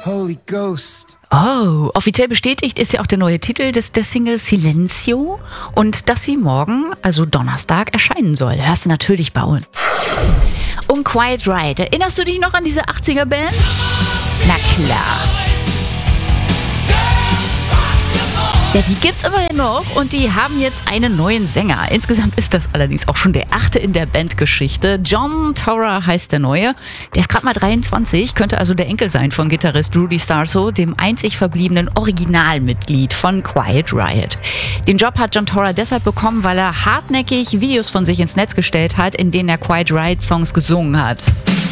Holy Ghost. Oh, offiziell bestätigt ist ja auch der neue Titel der Single Silencio und dass sie morgen, also Donnerstag, erscheinen soll. Hörst du natürlich bei uns. Und Quiet Riot, erinnerst du dich noch an diese 80er-Band? Na klar. Ja, die gibt's immerhin noch und die haben jetzt einen neuen Sänger. Insgesamt ist das allerdings auch schon der 8. in der Bandgeschichte. John Torra heißt der Neue. Der ist gerade mal 23, könnte also der Enkel sein von Gitarrist Rudy Sarso, dem einzig verbliebenen Originalmitglied von Quiet Riot. Den Job hat John Torra deshalb bekommen, weil er hartnäckig Videos von sich ins Netz gestellt hat, in denen er Quiet Riot Songs gesungen hat.